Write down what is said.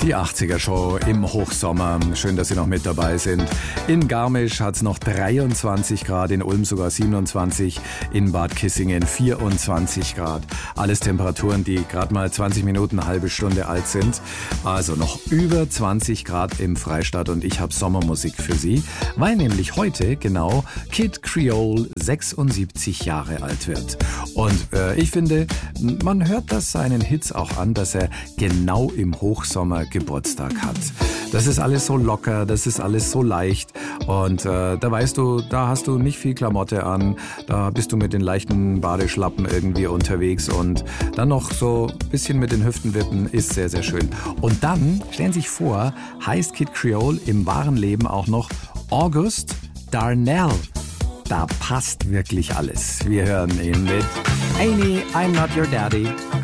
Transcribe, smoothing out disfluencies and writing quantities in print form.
Die 80er-Show im Hochsommer. Schön, dass Sie noch mit dabei sind. In Garmisch hat es noch 23 Grad, in Ulm sogar 27, in Bad Kissingen 24 Grad. Alles Temperaturen, die gerade mal 20 Minuten, eine halbe Stunde alt sind. Also noch über 20 Grad im Freistaat und ich habe Sommermusik für Sie, weil nämlich heute genau Kid Creole 76 Jahre alt wird. Und ich finde, man hört das seinen Hits auch an, dass er genau im Hochsommer Geburtstag hat. Das ist alles so locker, das ist alles so leicht und da weißt du, da hast du nicht viel Klamotte an, da bist du mit den leichten Badeschlappen irgendwie unterwegs und dann noch so ein bisschen mit den Hüften wippen, ist sehr, sehr schön. Und dann, stellen Sie sich vor, heißt Kid Creole im wahren Leben auch noch August Darnell. Da passt wirklich alles. Wir hören ihn mit Amy, I'm Not Your Daddy.